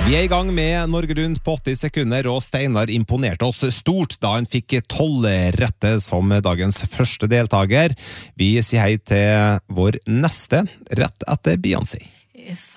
Vi I gang med Norge Rundt på 80 sekunder, og Steinar imponerte oss stort da han fikk 12 rette som dagens første deltaker. Vi sier hei til vår neste rett etter Beyoncé.